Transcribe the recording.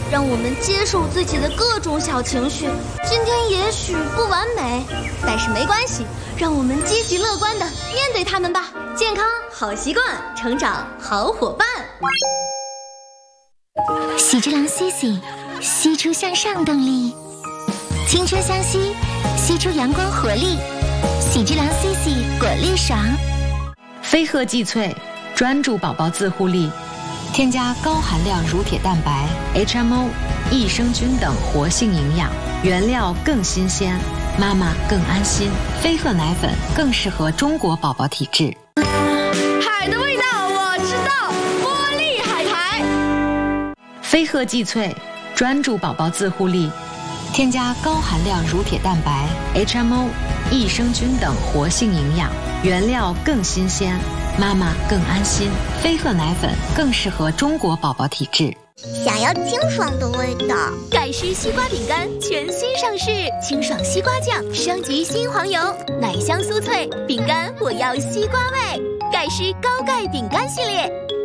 让我们接受自己的各种小情绪。今天也许不完美，但是没关系，让我们积极乐观地面对它们吧。健康好习惯，成长好伙伴。 喜之郎 CC， 吸出向上动力，青春相吸，吸出阳光活力。喜之郎 CC 果粒爽。 飞鹤济萃，专注宝宝自护力，添加高含量乳铁蛋白、HMO、益生菌等活性营养，原料更新鲜，妈妈更安心。飞鹤奶粉更适合中国宝宝体质。 海的味道我知道，茉莉海苔。 飞鹤济萃，专注宝宝自护力，添加高含量乳铁蛋白、HMO、益生菌等活性营养，原料更新鲜，妈妈更安心。飞鹤奶粉更适合中国宝宝体质。 想要清爽的味道， 盖诗西瓜饼干全新上市，清爽西瓜酱升级新黄油，奶香酥脆，饼干我要西瓜味。盖诗高钙饼干系列。